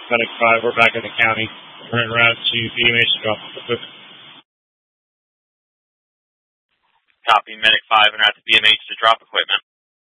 Medic 5, we're back in the county. We're en route to BMH to drop equipment. Copy, Medic 5, en route to BMH to drop equipment.